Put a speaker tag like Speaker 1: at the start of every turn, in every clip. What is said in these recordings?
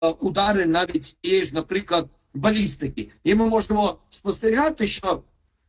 Speaker 1: удари навіть тієї ж, наприклад, балістики. І ми можемо спостерігати, що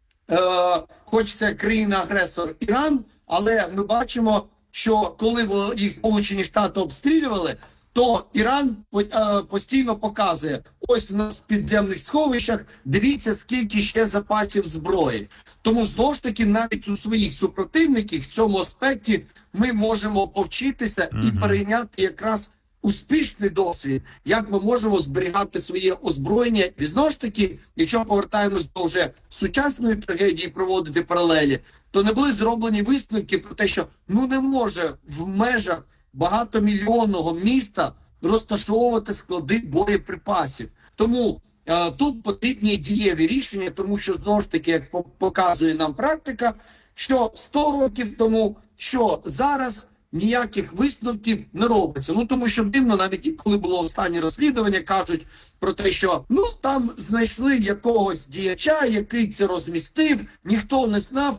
Speaker 1: хоч це країна-агресор Іран, але ми бачимо, що коли їх Сполучені Штати обстрілювали, то Іран постійно показує, ось у нас в підземних сховищах, дивіться, скільки ще запасів зброї. Тому, знову ж таки, навіть у своїх супротивників в цьому аспекті ми можемо повчитися і перейняти якраз успішний досвід, як ми можемо зберігати своє озброєння. І знову ж таки, якщо повертаємось до вже сучасної трагедії, проводити паралелі, то не були зроблені висновки про те, що не може в межах багатомільйонного міста розташовувати склади боєприпасів. Тому тут потрібні дієві рішення, тому що, знову ж таки, як показує нам практика, що 100 років тому, що зараз ніяких висновків не робиться. Тому що дивно, навіть коли було останнє розслідування, кажуть про те, що там знайшли якогось діяча, який це розмістив, ніхто не знав.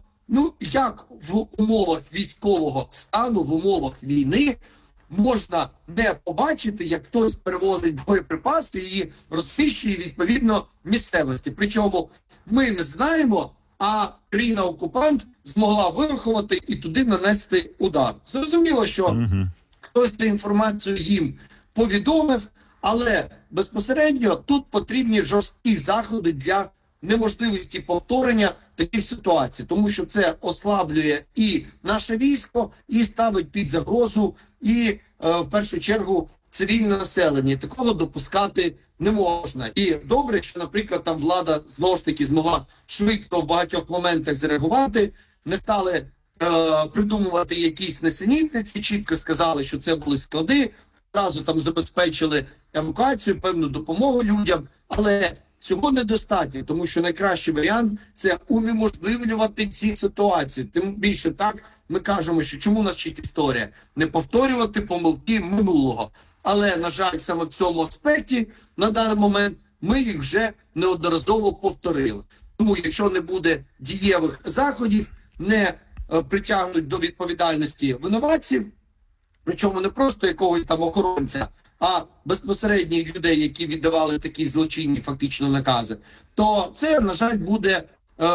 Speaker 1: Як в умовах військового стану, в умовах війни можна не побачити, як хтось перевозить боєприпаси і розміщує відповідно місцевості. Причому ми не знаємо, а країна-окупант змогла вирахувати і туди нанести удар. Зрозуміло, що хтось цю інформацію їм повідомив, але безпосередньо тут потрібні жорсткі заходи для неможливості повторення таких ситуацій, тому що це ослаблює і наше військо, і ставить під загрозу, і в першу чергу цивільне населення. Такого допускати не можна. І добре, що, наприклад, там влада знову ж таки змогла швидко в багатьох моментах зреагувати, не стали придумувати якісь несенітниці, чітко сказали, що це були склади, одразу там забезпечили евакуацію, певну допомогу людям, але цього недостатньо, тому що найкращий варіант – це унеможливлювати ці ситуації. Тим більше так ми кажемо, що чому нас вчить історія? Не повторювати помилки минулого. Але, на жаль, саме в цьому аспекті на даний момент ми їх вже неодноразово повторили. Тому якщо не буде дієвих заходів, не притягнуть до відповідальності винуватців, причому не просто якогось там охоронця, а безпосередніх людей, які віддавали такі злочинні фактично накази, то це, на жаль, буде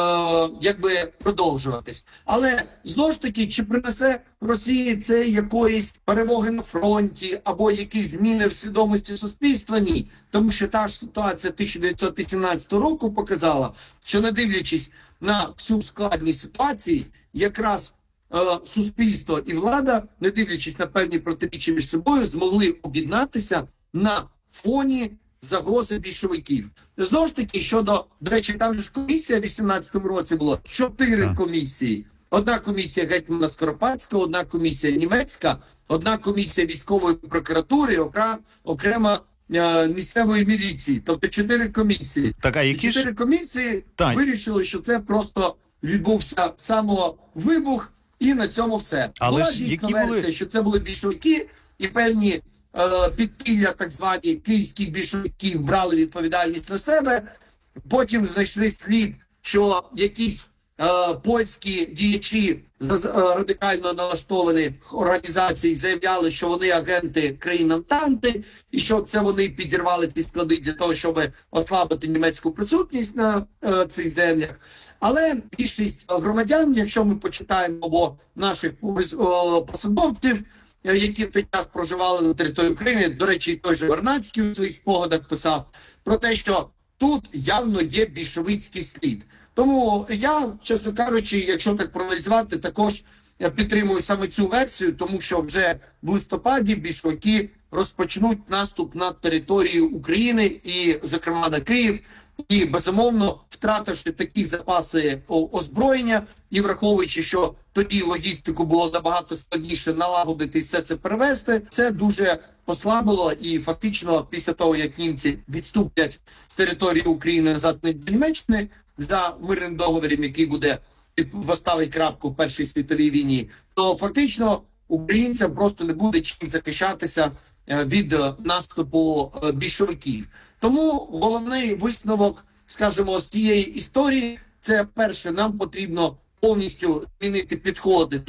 Speaker 1: продовжуватись. Але, знову ж таки, чи принесе Росії це якоїсь перемоги на фронті або якісь зміни в свідомості суспільства? Ні. Тому що та ж ситуація 1918 року показала, що не дивлячись на всю складність ситуації, якраз суспільство і влада, не дивлячись на певні протиріччя між собою, змогли об'єднатися на фоні загрози більшовиків. Знову ж таки, до речі, там ж комісія в 18-му році було 4 комісії. Одна комісія гетьмана Скоропадського, одна комісія німецька, одна комісія військової прокуратури, окрема місцевої міліції. Тобто 4 комісії. Чотири комісії вирішили, що це просто відбувся самовибух, і на цьому все. Була дійсно версія, що це були більшовики, і певні підпілля, так звані київських більшовиків, брали відповідальність на себе. Потім знайшли слід, що якісь польські діячі радикально налаштовані організації заявляли, що вони агенти країн Антанти, і що це вони підірвали ці склади для того, щоб ослабити німецьку присутність на цих землях. Але більшість громадян, якщо ми почитаємо або наших посадовців, які в той час проживали на території України, до речі, той же Вернадський у своїх спогадах писав про те, що тут явно є більшовицький слід. Тому я, чесно кажучи, якщо так проаналізувати, також підтримую саме цю версію, тому що вже в листопаді більшовики розпочнуть наступ на територію України і, зокрема, на Київ. І, безумовно, втративши такі запаси озброєння і враховуючи, що тоді логістику було набагато складніше налагодити і все це перевести, це дуже послабило. І фактично, після того, як німці відступлять з території України назад до Німеччини за мирним договором, який буде поставить крапку в Першій світовій війні, то фактично українцям просто не буде чим захищатися від наступу більшовиків. Тому головний висновок, скажімо, з цієї історії – це, перше, нам потрібно повністю змінити підходи до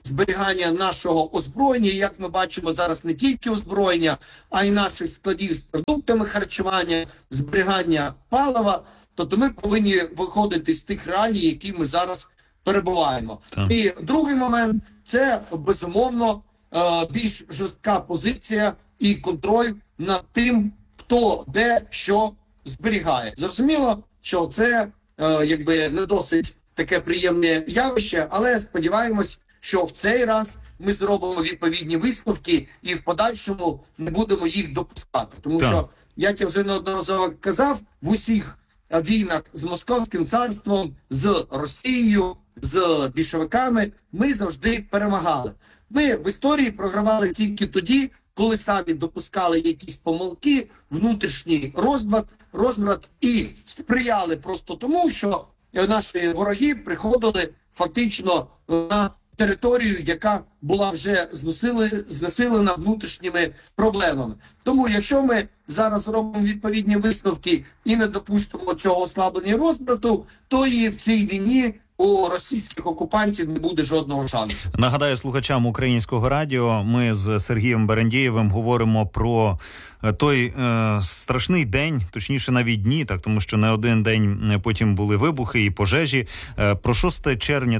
Speaker 1: зберігання нашого озброєння. І, як ми бачимо зараз, не тільки озброєння, а й наших складів з продуктами харчування, зберігання палива. Тобто ми повинні виходити з тих реалій, які ми зараз перебуваємо. Так. І другий момент – це, безумовно, більш жорстка позиція і контроль над тим, хто де що зберігає. Зрозуміло, що це якби не досить таке приємне явище, але сподіваємось, що в цей раз ми зробимо відповідні висновки і в подальшому не будемо їх допускати. Тому що, як я вже неодноразово казав, в усіх війнах з Московським царством, з Росією, з більшовиками ми завжди перемагали. Ми в історії програвали тільки тоді, коли самі допускали якісь помилки, внутрішній розбрат і сприяли просто тому, що наші вороги приходили фактично на територію, яка була вже знесилена внутрішніми проблемами. Тому, якщо ми зараз робимо відповідні висновки і не допустимо цього ослаблення розбрату, то і в цій війні у російських окупантів не буде жодного шансу.
Speaker 2: Нагадаю слухачам Українського радіо, ми з Сергієм Берендєєвим говоримо про той страшний день, точніше навіть дні, так, тому що не один день потім були вибухи і пожежі. Про 6 червня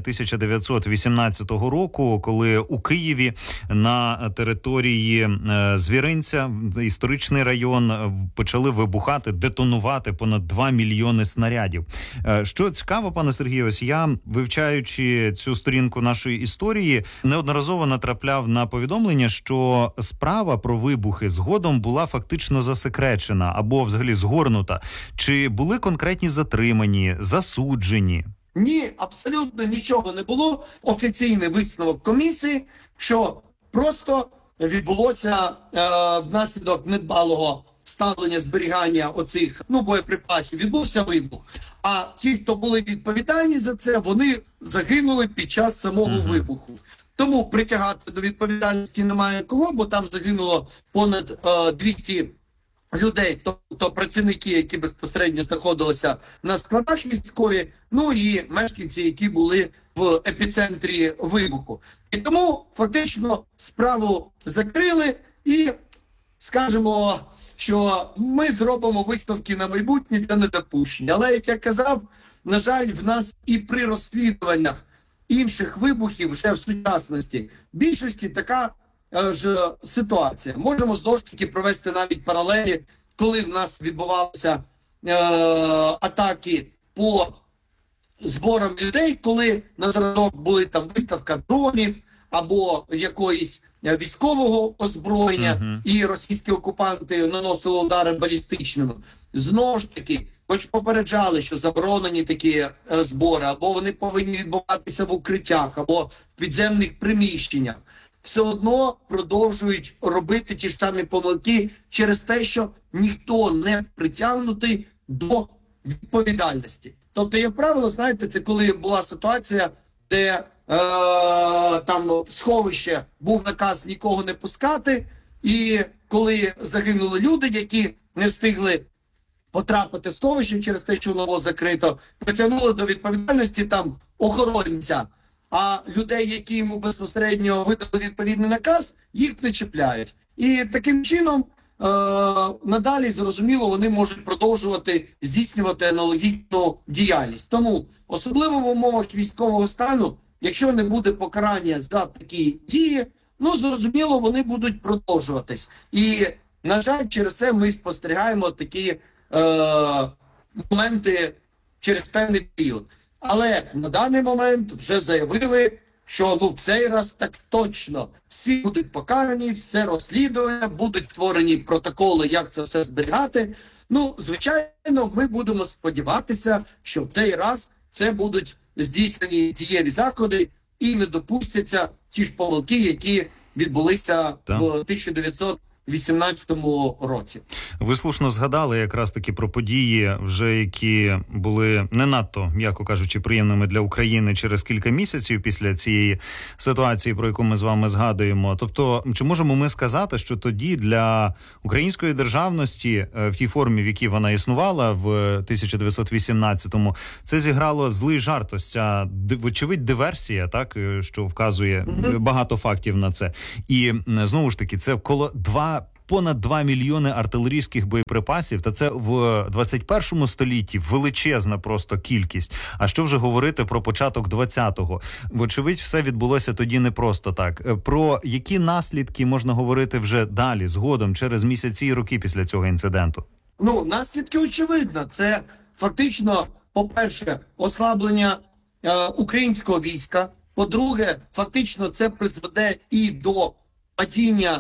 Speaker 2: 1918 року, коли у Києві на території Звіринця, історичний район, почали вибухати, детонувати понад 2 мільйони снарядів. Що цікаво, пане Сергію, ось я, вивчаючи цю сторінку нашої історії, неодноразово натрапляв на повідомлення, що справа про вибухи згодом була фактично засекречена або взагалі згорнута. Чи були конкретні затримані, засуджені?
Speaker 1: Ні, абсолютно нічого не було. Офіційний висновок комісії, що просто відбулося внаслідок недбалого ставлення зберігання оцих боєприпасів, відбувся вибух. А ті, хто були відповідальні за це, вони загинули під час самого вибуху. Тому притягати до відповідальності немає кого, бо там загинуло понад 200 людей, тобто працівники, які безпосередньо знаходилися на складах військові, ну і мешканці, які були в епіцентрі вибуху. І тому фактично справу закрили і скажемо, що ми зробимо висновки на майбутнє для недопущення. Але, як я казав, на жаль, в нас і при розслідуваннях інших вибухів вже в сучасності більшості така ж ситуація. Можемо знову ж таки провести навіть паралелі, коли в нас відбувалися атаки по зборам людей, коли на зразок були там виставка дронів або якоїсь військового озброєння, і російські окупанти наносили удари балістичними. Знову ж таки, хоч попереджали, що заборонені такі збори, або вони повинні відбуватися в укриттях, або в підземних приміщеннях, все одно продовжують робити ті ж самі помилки через те, що ніхто не притягнутий до відповідальності. Тобто, як правило, знаєте, це коли була ситуація, де там в сховище був наказ нікого не пускати, і коли загинули люди, які не встигли потрапити в сховище через те, що воно було закрито, притягнули до відповідальності там охоронця, а людей, які йому безпосередньо видали відповідний наказ, їх не чіпляють. І таким чином надалі, зрозуміло, вони можуть продовжувати здійснювати аналогічну діяльність. Тому, особливо в умовах військового стану, якщо не буде покарання за такі дії, зрозуміло, вони будуть продовжуватись. І, на жаль, через це ми спостерігаємо такі моменти через певний період. Але на даний момент вже заявили, що в цей раз так точно всі будуть покарані, все розслідування, будуть створені протоколи, як це все зберігати. Звичайно, ми будемо сподіватися, що в цей раз це будуть здійснені дієві заходи і не допустяться ті ж помилки, які відбулися в 2018 році.
Speaker 2: Ви слушно згадали якраз таки про події, вже які були не надто, м'яко кажучи, приємними для України через кілька місяців після цієї ситуації, про яку ми з вами згадуємо. Тобто, чи можемо ми сказати, що тоді для української державності в тій формі, в якій вона існувала в 1918-му, це зіграло злий жарт, ось ця, вочевидь, диверсія, так, що вказує багато фактів на це. І знову ж таки, це понад 2 мільйони артилерійських боєприпасів, та це в 21 столітті величезна просто кількість. А що вже говорити про початок 20-го? Вочевидь, все відбулося тоді не просто так. Про які наслідки можна говорити вже далі, згодом, через місяці і роки після цього інциденту?
Speaker 1: Ну, наслідки очевидно. Це фактично, по-перше, ослаблення українського війська. По-друге, фактично це призведе і до падіння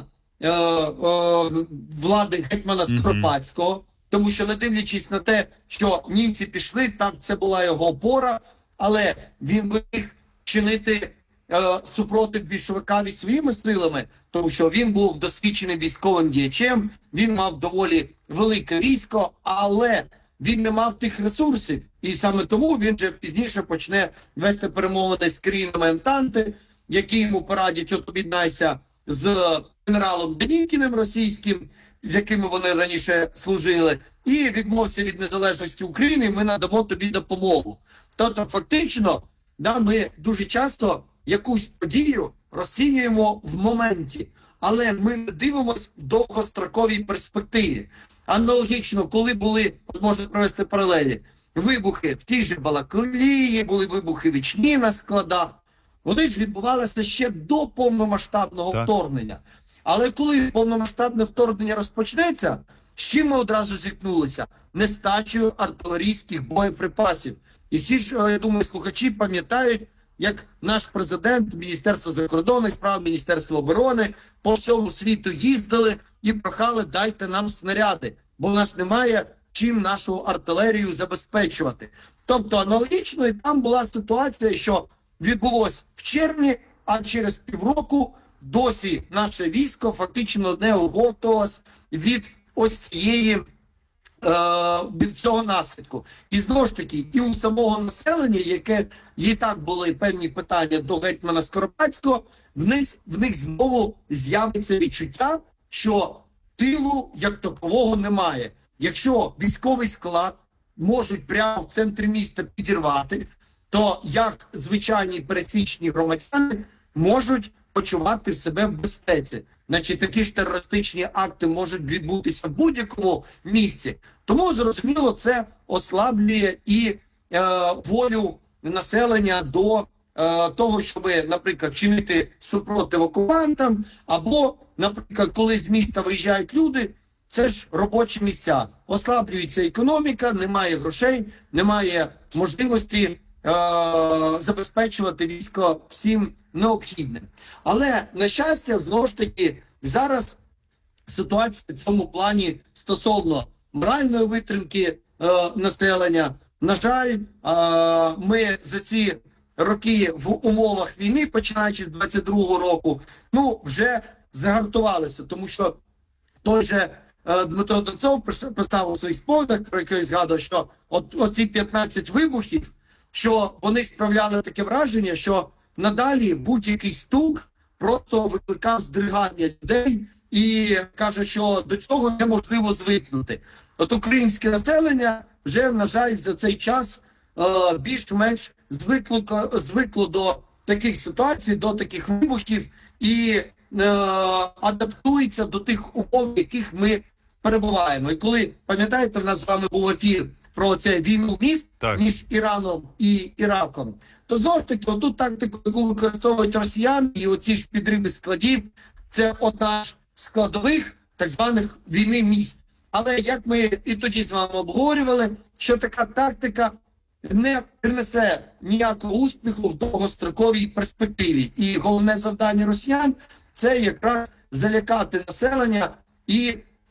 Speaker 1: влади гетьмана Скоропадського, тому що, не дивлячись на те, що німці пішли, так, це була його опора, але він міг чинити супротив більшовикам своїми силами, тому що він був досвідченим військовим діячем, він мав доволі велике військо, але він не мав тих ресурсів, і саме тому він вже пізніше почне вести перемовини з країнами Антанти, які йому порадять: от об'єднайся з генералом Денікіним російським, з якими вони раніше служили, і відмовся від незалежності України, ми надамо тобі допомогу. Тобто, фактично, ми дуже часто якусь подію розцінюємо в моменті, але ми не дивимося в довгостроковій перспективі. Аналогічно, коли були, можна провести паралелі, вибухи в тій же Балаклії, були вибухи в Ічні на складах, вони ж відбувалися ще до повномасштабного вторгнення. Але коли повномасштабне вторгнення розпочнеться, з чим ми одразу зіткнулися? Нестачею артилерійських боєприпасів. І всі ж, я думаю, слухачі пам'ятають, як наш президент, Міністерство закордонних справ, Міністерство оборони по всьому світу їздили і прохали: дайте нам снаряди, бо в нас немає чим нашу артилерію забезпечувати. Тобто аналогічно і там була ситуація, що відбулось в червні, а через півроку досі наше військо фактично не оговтувалось від ось цієї від цього наслідку. І знову ж таки, і у самого населення, яке і так були певні питання до гетьмана Скоропадського, в них знову з'явиться відчуття, що тилу як такового немає. Якщо військовий склад можуть прямо в центрі міста підірвати, то як звичайні пересічні громадяни можуть почувати себе в безпеці? Значить, такі ж терористичні акти можуть відбутися в будь-якому місці. Тому, зрозуміло, це ослаблює і волю населення до того, щоб, наприклад, чинити супротив окупантам, або, наприклад, коли з міста виїжджають люди, це ж робочі місця. Ослаблюється економіка, немає грошей, немає можливості забезпечувати військо всім необхідним. Але, на щастя, знову ж таки, зараз ситуація в цьому плані стосовно моральної витримки населення. На жаль, ми за ці роки в умовах війни, починаючи з 22-го року, вже загартувалися, тому що той же Дмитро Донцов писав у своїх спогадах, про який згадував, що оці 15 вибухів, що вони справляли таке враження, що надалі будь-який стук просто викликав здригання людей і каже, що до цього неможливо звикнути. От українське населення вже, на жаль, за цей час більш-менш звикло до таких ситуацій, до таких вибухів і адаптується до тих умов, в яких ми перебуваємо. І коли, пам'ятаєте, в нас з вами був ефір про це війну міст між Іраном і Іраком, то знову ж таки, отут тактику, яку використовують росіяни, і оці ж підриви складів, це одна з складових так званих війни міст. Але як ми і тоді з вами обговорювали, що така тактика не принесе ніякого успіху в довгостроковій перспективі. І головне завдання росіян – це якраз залякати населення і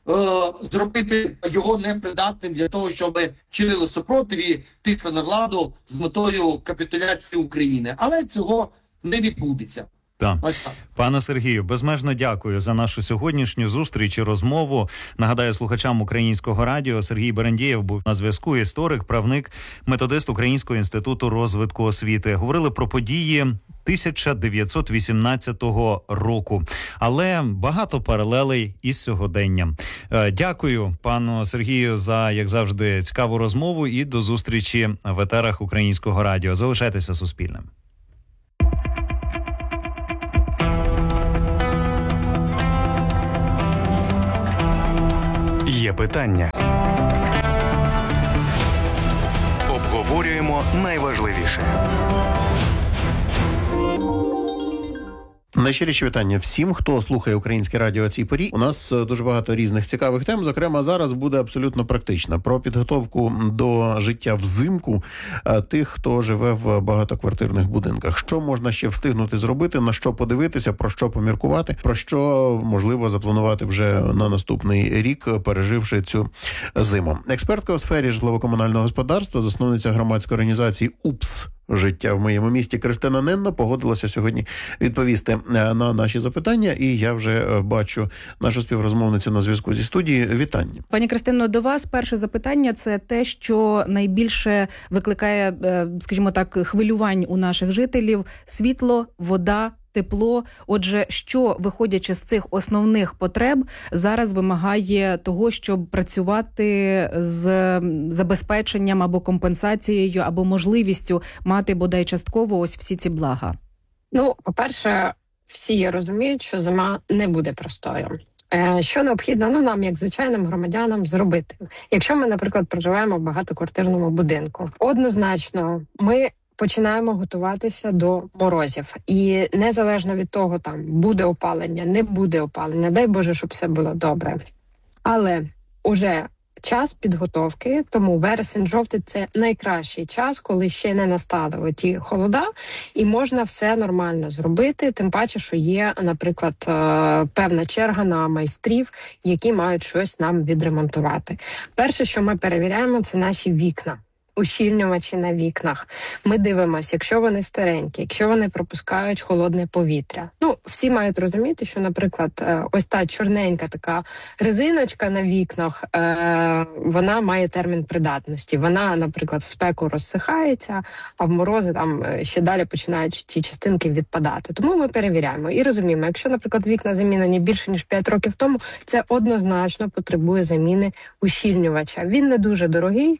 Speaker 1: зробити його непридатним для того, щоб чинили супротив і тисли на владу з метою капітуляції України. Але цього не відбудеться.
Speaker 2: Так.
Speaker 1: Ось так.
Speaker 2: Пане Сергію, безмежно дякую за нашу сьогоднішню зустріч і розмову. Нагадаю слухачам Українського радіо, Сергій Берендєєв був на зв'язку, історик, правник, методист Українського інституту розвитку освіти. Говорили про події 1918 року, але багато паралелей із сьогоденням. Дякую пану Сергію за, як завжди, цікаву розмову і до зустрічі в етерах Українського радіо. Залишайтеся Суспільним.
Speaker 3: Є питання. Обговорюємо найважливіше.
Speaker 4: Найщиріші вітання всім, хто слухає Українське радіо о цій порі. У нас дуже багато різних цікавих тем. Зокрема, зараз буде абсолютно практична про підготовку до життя взимку тих, хто живе в багатоквартирних будинках. Що можна ще встигнути зробити, на що подивитися, про що поміркувати, про що можливо запланувати вже на наступний рік, переживши цю зиму. Експертка у сфері житлово-комунального господарства, засновниця громадської організації УПС «Життя в моєму місті» Кристина Ненна погодилася сьогодні відповісти на наші запитання, і я вже бачу нашу співрозмовницю на зв'язку зі студією. Вітання.
Speaker 5: Пані Кристино, до вас перше запитання – це те, що найбільше викликає, скажімо так, хвилювань у наших жителів – світло, вода, тепло. Отже, що, виходячи з цих основних потреб, зараз вимагає того, щоб працювати з забезпеченням або компенсацією, або можливістю мати бодай частково ось всі ці блага?
Speaker 6: Ну, по-перше, всі розуміють, що зима не буде простою. Що необхідно нам, як звичайним громадянам, зробити? Якщо ми, наприклад, проживаємо в багатоквартирному будинку, однозначно ми починаємо готуватися до морозів. І незалежно від того, там буде опалення, не буде опалення, дай Боже, щоб все було добре. Але уже час підготовки, тому вересень-жовтень – це найкращий час, коли ще не настали ті холода, і можна все нормально зробити, тим паче, що є, наприклад, певна черга на майстрів, які мають щось нам відремонтувати. Перше, що ми перевіряємо, це наші вікна. Ущільнювачі на вікнах. Ми дивимося, якщо вони старенькі, якщо вони пропускають холодне повітря. Ну, всі мають розуміти, що, наприклад, ось та чорненька така резиночка на вікнах, вона має термін придатності. Вона, наприклад, в спеку розсихається, а в морози там ще далі починають ці частинки відпадати. Тому ми перевіряємо і розуміємо, якщо, наприклад, вікна замінені більше, ніж 5 років тому, це однозначно потребує заміни ущільнювача. Він не дуже дорогий,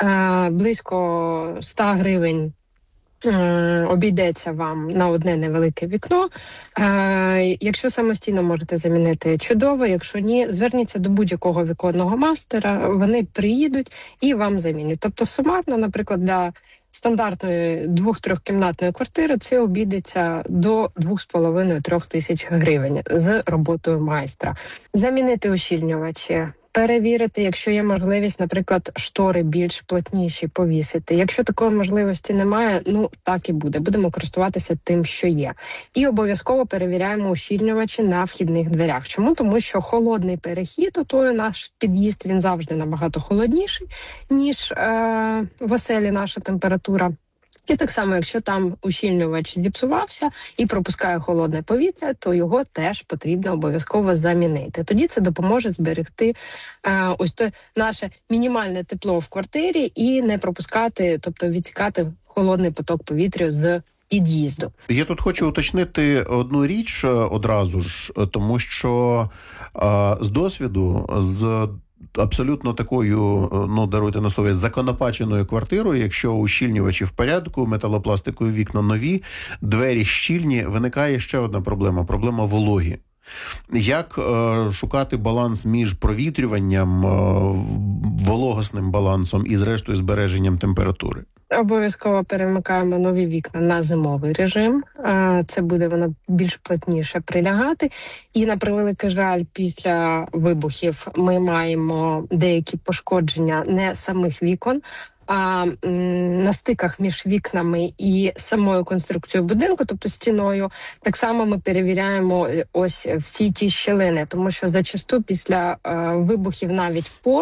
Speaker 6: близько 100 гривень обійдеться вам на одне невелике вікно. Якщо самостійно можете замінити, чудово. Якщо ні, зверніться до будь-якого віконного мастера, вони приїдуть і вам замінять. Тобто сумарно, наприклад, для стандартної 2-3-кімнатної квартири це обійдеться до 2,5-3 тисяч гривень з роботою майстра. Замінити ущільнювачі, перевірити, якщо є можливість, наприклад, штори більш плотніші повісити. Якщо такої можливості немає, ну так і буде. Будемо користуватися тим, що є. І обов'язково перевіряємо ущільнювачі на вхідних дверях. Чому? Тому що холодний перехід, той наш під'їзд, він завжди набагато холодніший, ніж в оселі наша температура. І так само, якщо там ущільнювач зіпсувався і пропускає холодне повітря, то його теж потрібно обов'язково замінити. Тоді це допоможе зберегти ось то наше мінімальне тепло в квартирі і не пропускати, тобто відсікати холодний поток повітря з під'їзду.
Speaker 4: Я тут хочу уточнити одну річ одразу ж, тому що з досвіду, з абсолютно такою, ну, даруйте на слові, законопаченою квартирою, якщо ущільнювачі в порядку, металопластикові вікна нові, двері щільні, виникає ще одна проблема – проблема вологі. Як шукати баланс між провітрюванням, вологосним балансом і, зрештою, збереженням температури?
Speaker 6: Обов'язково перемикаємо нові вікна на зимовий режим. Це буде воно більш плотніше прилягати. І, на превеликий жаль, після вибухів ми маємо деякі пошкодження не самих вікон, а на стиках між вікнами і самою конструкцією будинку, тобто стіною. Так само ми перевіряємо ось всі ті щілини, тому що зачасту після вибухів навіть поруч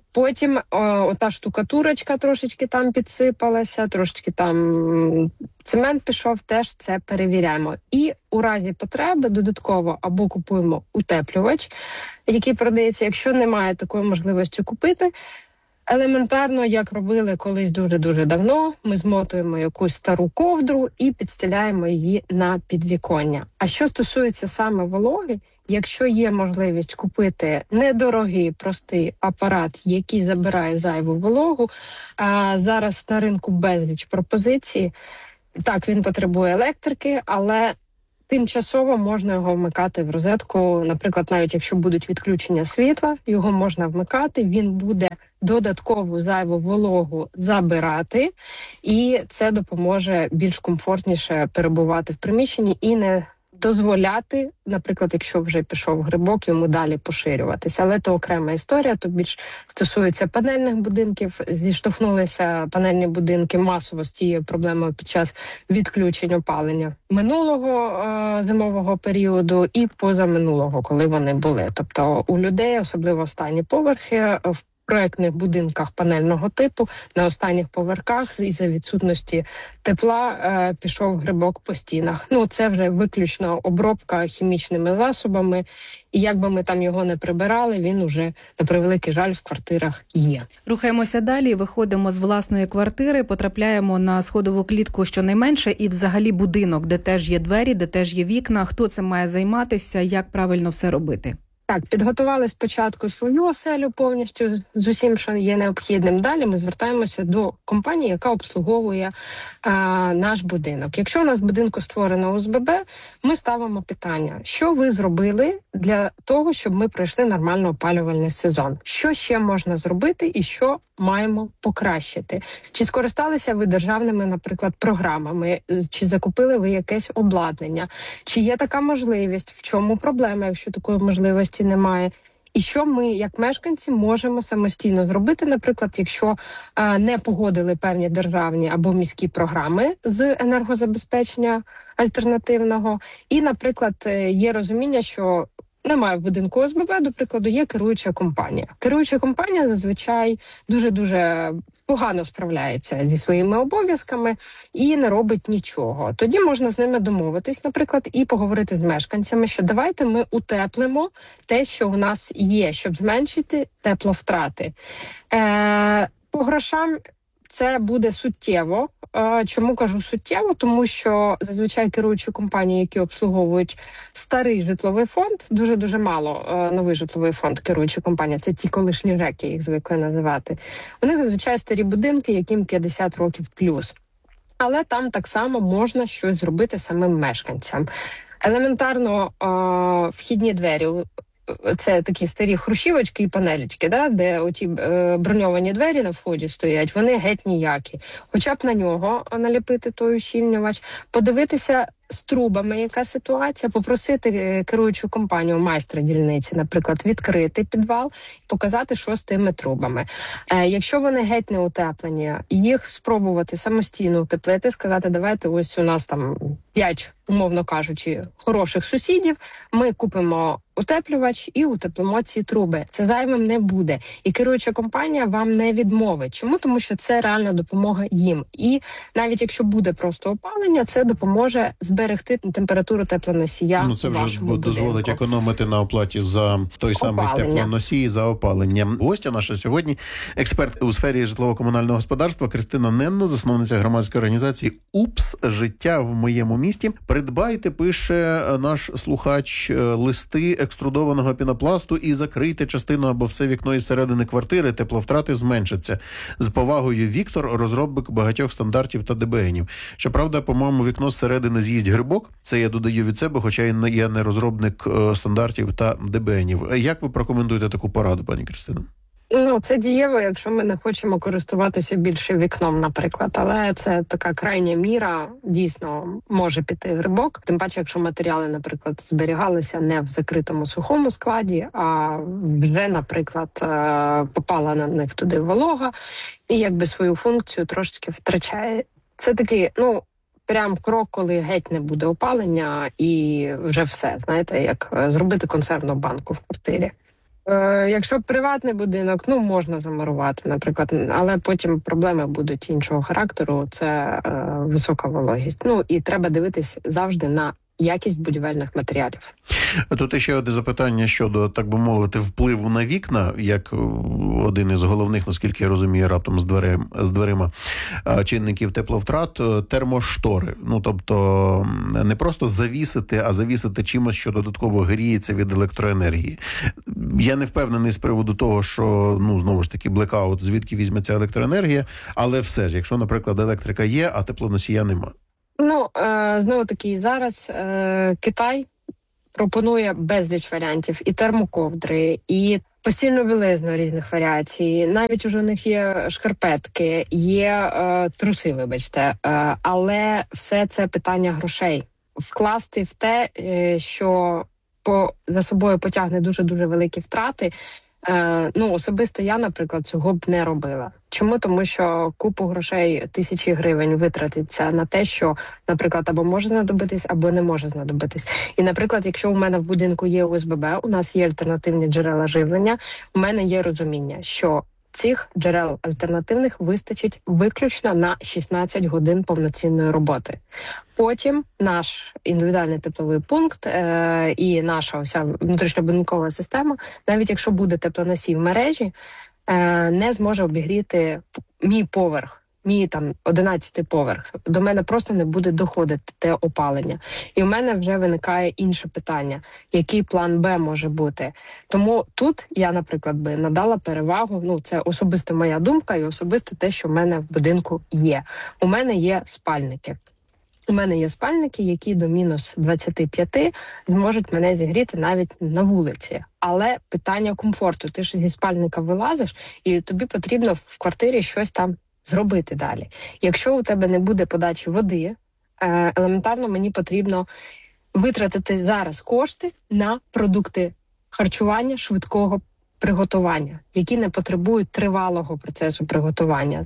Speaker 6: Потім ота штукатурочка трошечки там підсипалася, трошечки там цемент пішов, теж це перевіряємо. І у разі потреби додатково або купуємо утеплювач, який продається, якщо немає такої можливості купити. Елементарно, як робили колись дуже-дуже давно, ми змотуємо якусь стару ковдру і підстеляємо її на підвіконня. А що стосується саме вологи, якщо є можливість купити недорогий, простий апарат, який забирає зайву вологу, а зараз на ринку безліч пропозицій. Так, він потребує електрики, але тимчасово можна його вмикати в розетку. Наприклад, навіть якщо будуть відключення світла, його можна вмикати, він буде додаткову зайву вологу забирати, і це допоможе більш комфортніше перебувати в приміщенні і не дозволяти, наприклад, якщо вже пішов грибок, йому далі поширюватися. Але то окрема історія, то більш стосується панельних будинків. Зіштовхнулися панельні будинки масово з цією проблемою під час відключень опалення минулого зимового періоду і позаминулого, коли вони були. Тобто у людей, особливо останні поверхи, в проектних будинках панельного типу на останніх поверхах із-за відсутності тепла пішов грибок по стінах. Ну, це вже виключно обробка хімічними засобами, і як би ми там його не прибирали, він уже, на превеликий жаль, в квартирах є.
Speaker 5: Рухаємося далі, виходимо з власної квартири, потрапляємо на сходову клітку щонайменше і взагалі будинок, де теж є двері, де теж є вікна. Хто цим має займатися, як правильно все робити?
Speaker 6: Так, підготували спочатку свою оселю повністю з усім, що є необхідним. Далі ми звертаємося до компанії, яка обслуговує наш будинок. Якщо у нас в будинку створено ОСББ, ми ставимо питання, що ви зробили для того, щоб ми пройшли нормально опалювальний сезон? Що ще можна зробити і що маємо покращити? Чи скористалися ви державними, наприклад, програмами? Чи закупили ви якесь обладнання? Чи є така можливість? В чому проблема, якщо такої можливості немає? І що ми, як мешканці, можемо самостійно зробити, наприклад, якщо не погодили певні державні або міські програми з енергозабезпечення альтернативного. І, наприклад, є розуміння, що немає в будинку ОСББ, до прикладу, є керуюча компанія. Керуюча компанія зазвичай дуже-дуже погано справляється зі своїми обов'язками і не робить нічого. Тоді можна з ними домовитись, наприклад, і поговорити з мешканцями, що давайте ми утеплимо те, що у нас є, щоб зменшити тепловтрати. По грошам це буде суттєво. Чому кажу суттєво? Тому що зазвичай керуючі компанії, які обслуговують старий житловий фонд, дуже-дуже мало новий житловий фонд керуючі компанії, це ті колишні ЖЕКи, їх звикли називати. Вони зазвичай старі будинки, яким 50 років плюс. Але там так само можна щось зробити самим мешканцям. Елементарно вхідні двері – це такі старі хрущівочки і панелечки, да, де оті броньовані двері на вході стоять, вони геть ніякі. Хоча б на нього наліпити той ущільнювач, подивитися з трубами, яка ситуація, попросити керуючу компанію, майстра дільниці, наприклад, відкрити підвал, показати, що з тими трубами. Якщо вони геть не утеплені, їх спробувати самостійно утеплити, сказати, давайте ось у нас там 5, умовно кажучи, хороших сусідів, ми купимо утеплювач і утеплимо ці труби. Це зайвим не буде. І керуюча компанія вам не відмовить. Чому? Тому що це реальна допомога їм. І навіть якщо буде просто опалення, це допоможе зберегти температуру теплоносія.
Speaker 4: Ну, це вже
Speaker 6: вашому
Speaker 4: дозволить
Speaker 6: будинку.
Speaker 4: Економити на оплаті за той самий
Speaker 6: Опалення.
Speaker 4: теплоносій, за опалення. Гостя наша сьогодні – експерт у сфері житлово-комунального господарства Кристина Ненно, засновниця громадської організації «УПС. Життя в моєму місті». Придбайте, пише наш слухач, листи екструдованого пінопласту і закрийте частину або все вікно із середини квартири, тепловтрати зменшаться. З повагою, Віктор, розробник багатьох стандартів та ДБНів. Щоправда, по-моєму, вікно зсередини з'їсть грибок. Це я додаю від себе, хоча я не розробник стандартів та ДБНів. Як ви прокоментуєте таку пораду, пані Кристино?
Speaker 6: Ну, це дієво, якщо ми не хочемо користуватися більше вікном, наприклад. Але це така крайня міра, дійсно, може піти грибок. Тим паче, якщо матеріали, наприклад, зберігалися не в закритому сухому складі, а вже, наприклад, попала на них туди волога і якби свою функцію трошечки втрачає. Це такий, прям крок, коли геть не буде опалення і вже все, знаєте, як зробити консервну банку в квартирі. Якщо приватний будинок, можна замурувати, наприклад, але потім проблеми будуть іншого характеру, це висока вологість. І треба дивитись завжди на якість будівельних матеріалів.
Speaker 4: Тут ще одне запитання щодо, так би мовити, впливу на вікна, як один із головних, наскільки я розумію, раптом з дверима чинників тепловтрат, термоштори. Тобто не просто завісити, а завісити чимось, що додатково гріється від електроенергії. Я не впевнений з приводу того, що, знову ж таки, блекаут, звідки візьметься електроенергія, але все ж, якщо, наприклад, електрика є, а теплоносія нема.
Speaker 6: Знову таки, зараз Китай пропонує безліч варіантів, і термоковдри, і постільну білизну різних варіацій. Навіть уже у них є шкарпетки, є труси, вибачте. Але все це питання грошей. Вкласти в те, що за собою потягне дуже-дуже великі втрати, особисто я, наприклад, цього б не робила. Чому? Тому що купу грошей, тисячі гривень витратиться на те, що, наприклад, або може знадобитись, або не може знадобитись. І, наприклад, якщо у мене в будинку є ОСББ, у нас є альтернативні джерела живлення, у мене є розуміння, що цих джерел альтернативних вистачить виключно на 16 годин повноцінної роботи. Потім наш індивідуальний тепловий пункт і наша ося внутрішньобудинкова система, навіть якщо буде теплоносій в мережі, не зможе обігріти мій поверх, мій 11-й поверх. До мене просто не буде доходити те опалення. І в мене вже виникає інше питання. Який план Б може бути? Тому тут я, наприклад, би надала перевагу, це особисто моя думка і особисто те, що в мене в будинку є. У мене є спальники. У мене є спальники, які до мінус 25 зможуть мене зігріти навіть на вулиці. Але питання комфорту. Ти ж зі спальника вилазиш, і тобі потрібно в квартирі щось там зробити далі. Якщо у тебе не буде подачі води, елементарно мені потрібно витратити зараз кошти на продукти харчування швидкого приготування, які не потребують тривалого процесу приготування.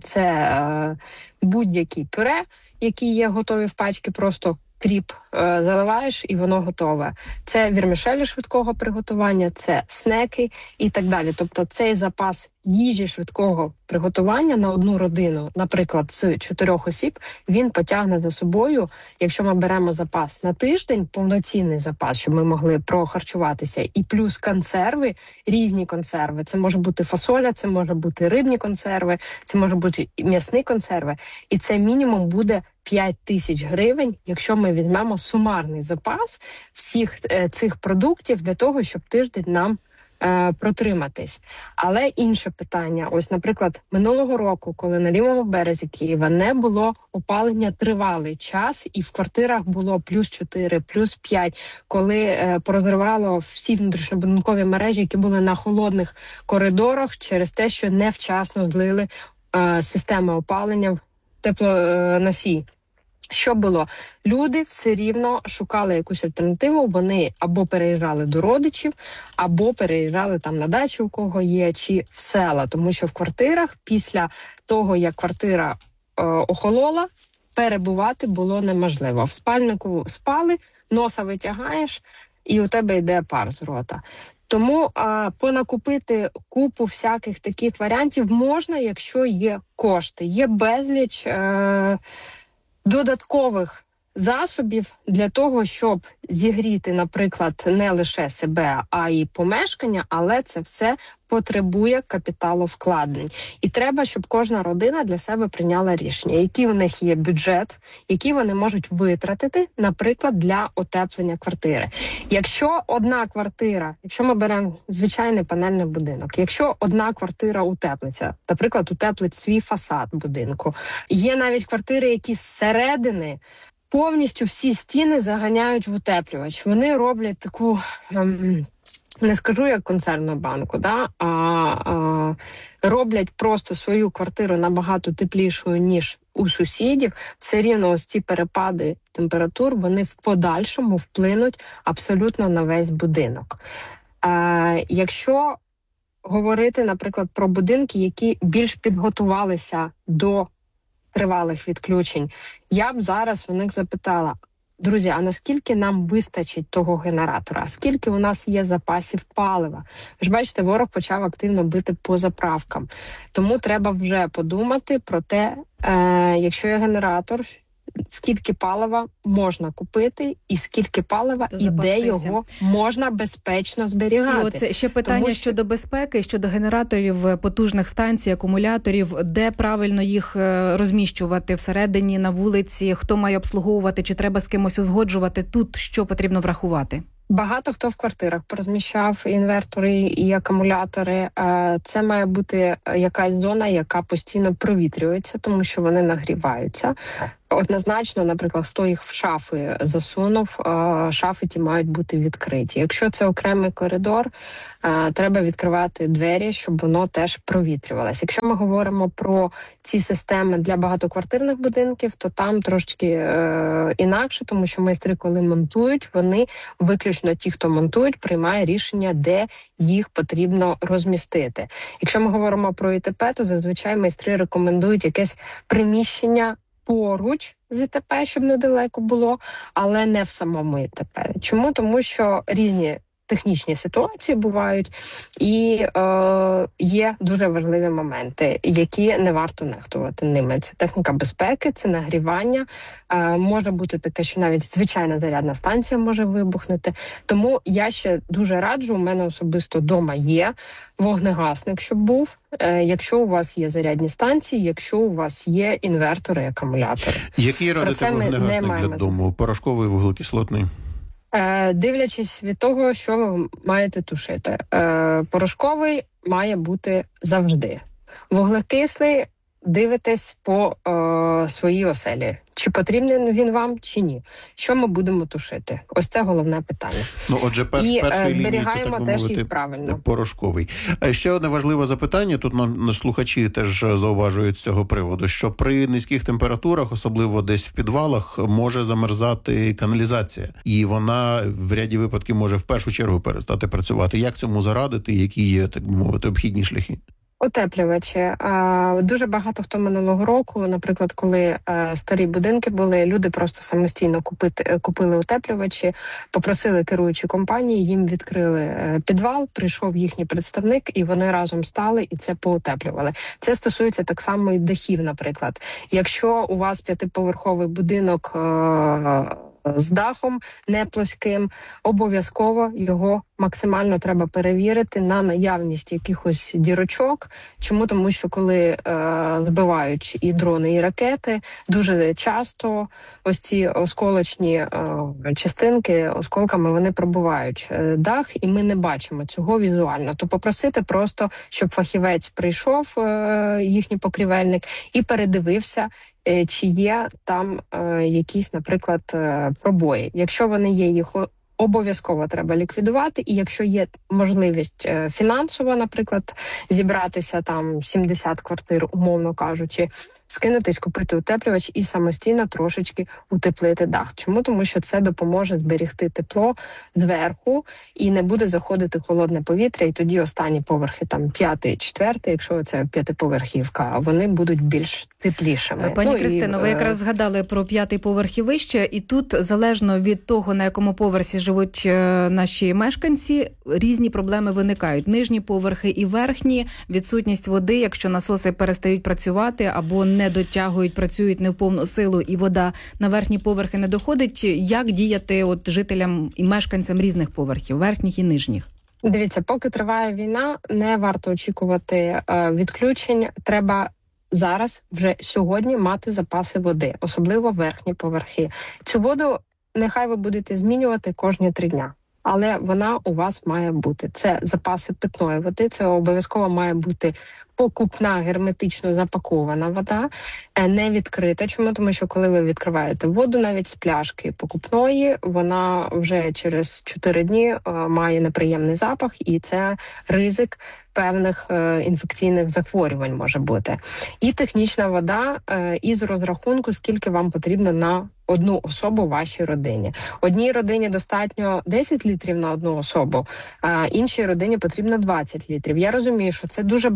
Speaker 6: Це будь-який пюре, які є готові в пачки, просто кріп заливаєш і воно готове. Це вірмішелі швидкого приготування, це снеки і так далі. Тобто цей запас їжі швидкого приготування на одну родину, наприклад, з 4 осіб, він потягне за собою, якщо ми беремо запас на тиждень, повноцінний запас, щоб ми могли прохарчуватися, і плюс консерви, різні консерви. Це може бути фасоля, це може бути рибні консерви, це може бути м'ясні консерви. І це мінімум буде 5 тисяч гривень, якщо ми візьмемо сумарний запас всіх цих продуктів для того, щоб тиждень нам протриматись. Але інше питання. Ось, наприклад, минулого року, коли на лівому березі Києва не було опалення тривалий час, і в квартирах було плюс 4, плюс 5, коли порозривало всі внутрішньобудинкові мережі, які були на холодних коридорах через те, що невчасно злили системи опалення в теплоносій. Що було? Люди все рівно шукали якусь альтернативу, вони або переїжджали до родичів, або переїжджали там на дачу, у кого є, чи в села. Тому що в квартирах, після того, як квартира охолола, перебувати було неможливо. В спальнику спали, носа витягаєш, і у тебе йде пар з рота. Тому понакупити купу всяких таких варіантів можна, якщо є кошти. Є безліч додаткових засобів для того, щоб зігріти, наприклад, не лише себе, а й помешкання, але це все потребує капіталовкладень. І треба, щоб кожна родина для себе прийняла рішення, який у них є бюджет, який вони можуть витратити, наприклад, для отеплення квартири. Якщо одна квартира, якщо ми беремо звичайний панельний будинок, якщо одна квартира утеплиться, наприклад, утеплить свій фасад будинку, є навіть квартири, які зсередини повністю всі стіни заганяють в утеплювач. Вони роблять таку, не скажу як консервну банку, а роблять просто свою квартиру набагато теплішою, ніж у сусідів. Все рівно ось ці перепади температур, вони в подальшому вплинуть абсолютно на весь будинок. Якщо говорити, наприклад, про будинки, які більш підготувалися до тривалих відключень, я б зараз у них запитала, друзі, а наскільки нам вистачить того генератора? Скільки у нас є запасів палива? Ви ж бачите, ворог почав активно бити по заправкам. Тому треба вже подумати про те, якщо є генератор, скільки палива можна купити і скільки палива і де його можна безпечно зберігати.
Speaker 5: І оце ще питання щодо безпеки, щодо генераторів, потужних станцій, акумуляторів, де правильно їх розміщувати всередині, на вулиці, хто має обслуговувати, чи треба з кимось узгоджувати, тут що потрібно врахувати?
Speaker 6: Багато хто в квартирах порозміщав інвертори і акумулятори. Це має бути якась зона, яка постійно провітрюється, тому що вони нагріваються. Однозначно, наприклад, хто їх в шафи засунув, шафи ті мають бути відкриті. Якщо це окремий коридор, треба відкривати двері, щоб воно теж провітрювалося. Якщо ми говоримо про ці системи для багатоквартирних будинків, то там трошки інакше, тому що майстри, коли монтують, вони виключно ті, хто монтують, приймає рішення, де їх потрібно розмістити. Якщо ми говоримо про ІТП, то зазвичай майстри рекомендують якесь приміщення поруч з ІТП, щоб недалеко було, але не в самому ІТП. Чому? Тому що різні технічні ситуації бувають, і є дуже важливі моменти, які не варто нехтувати ними. Це техніка безпеки, це нагрівання. Може бути таке, що навіть звичайна зарядна станція може вибухнути. Тому я ще дуже раджу, у мене особисто вдома є вогнегасник, щоб був, якщо у вас є зарядні станції, якщо у вас є інвертори, акумулятори.
Speaker 4: Який радите вогнегасник для дому? Порошковий, вуглекислотний?
Speaker 6: Дивлячись від того, що ви маєте тушити. Порошковий має бути завжди. Вуглекислий дивитесь по своїй оселі. Чи потрібен він вам, чи ні. Що ми будемо тушити? Ось це головне питання.
Speaker 4: Ну, отже, першої лінії, це, так би
Speaker 6: теж
Speaker 4: мовити,
Speaker 6: їх правильно.
Speaker 4: Порошковий. Ще одне важливе запитання, тут нам слухачі теж зауважують з цього приводу, що при низьких температурах, особливо десь в підвалах, може замерзати каналізація. І вона в ряді випадків може в першу чергу перестати працювати. Як цьому зарадити? Які є, так би мовити, обхідні шляхи?
Speaker 6: Утеплювачі. Дуже багато хто минулого року, наприклад, коли старі будинки були, люди просто самостійно купили утеплювачі, попросили керуючі компанії, їм відкрили підвал, прийшов їхній представник, і вони разом стали і це поутеплювали. Це стосується так само і дахів, наприклад. Якщо у вас 5-поверховий будинок з дахом не плоским, обов'язково його максимально треба перевірити на наявність якихось дірочок. Чому? Тому що коли збивають і дрони, і ракети, дуже часто ось ці осколочні частинки, осколками вони пробивають дах, і ми не бачимо цього візуально. То попросити просто, щоб фахівець прийшов, їхній покрівельник, і передивився, чи є там якісь, наприклад, пробої. Якщо вони є, їх обов'язково треба ліквідувати. І якщо є можливість фінансова, наприклад, зібратися там 70 квартир, умовно кажучи, скинутись, купити утеплювач і самостійно трошечки утеплити дах. Чому? Тому що це допоможе зберегти тепло зверху і не буде заходити холодне повітря, і тоді останні поверхи, там 5-й, 4-й, якщо це 5-поверхівка, вони будуть більш теплішими.
Speaker 5: Пані Кристино, ви якраз згадали про 5-й поверх і вище, і тут, залежно від того, на якому поверсі живуть наші мешканці, різні проблеми виникають. Нижні поверхи і верхні, відсутність води, якщо насоси перестають працювати або не дотягують, працюють не в повну силу, і вода на верхні поверхи не доходить. Як діяти от жителям і мешканцям різних поверхів, верхніх і нижніх?
Speaker 6: Дивіться, поки триває війна, не варто очікувати відключень. Треба зараз, вже сьогодні, мати запаси води, особливо верхні поверхи. Цю воду нехай ви будете змінювати кожні 3 дня. Але вона у вас має бути. Це запаси питної води, це обов'язково має бути покупна, герметично запакована вода, не відкрита. Чому? Тому що коли ви відкриваєте воду навіть з пляшки покупної, вона вже через 4 дні має неприємний запах, і це ризик певних інфекційних захворювань може бути. І технічна вода із розрахунку, скільки вам потрібно на одну особу в вашій родині. Одній родині достатньо 10 літрів на одну особу, а іншій родині потрібно 20 літрів. Я розумію, що це дуже багато